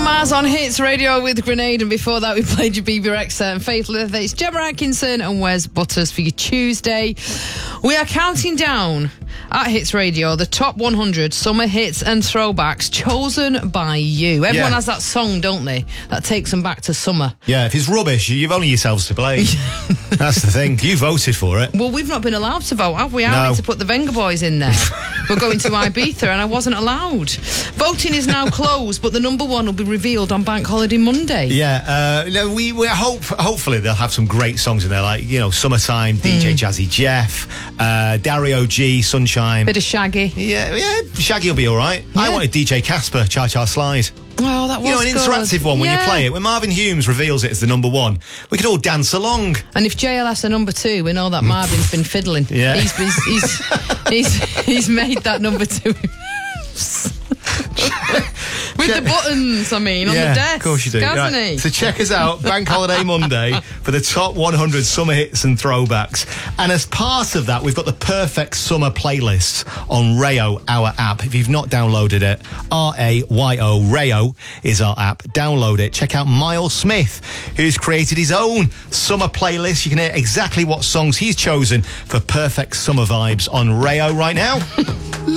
Mars on Hits Radio with Grenade, and before that we played your BB Rexa and Faithless. It's Gemma Atkinson and Wes Butters for your Tuesday. We are counting down at Hits Radio the top 100 summer hits and throwbacks chosen by you. Everyone has that song, don't they, that takes them back to summer. Yeah, if it's rubbish, you've only yourselves to blame. That's the thing. You voted for it. Well, we've not been allowed to vote, have we? I wanted to put the Venga Boys in there. We're going to Ibiza and I wasn't allowed. Voting is now closed, but the number one will be revealed on Bank Holiday Monday. Yeah, we hopefully they'll have some great songs in there, like, you know, Summertime, DJ Jazzy Jeff, Dario G, Sunshine. Bit of Shaggy. Yeah, Shaggy will be all right. Yeah. I wanted DJ Casper, Cha Cha Slide. Oh, that was an interactive one when you play it. When Marvin Humes reveals it as the number one, we could all dance along. And if JLS are number two, we know that Marvin's been fiddling. Yeah. He's made that number two. With the buttons, on the desk. Of course you do. Hasn't he? So check us out, Bank Holiday Monday, for the top 100 summer hits and throwbacks. And as part of that, we've got the perfect summer playlists on Rayo, our app. If you've not downloaded it, R-A-Y-O, Rayo is our app. Download it. Check out Miles Smith, who's created his own summer playlist. You can hear exactly what songs he's chosen for perfect summer vibes on Rayo right now.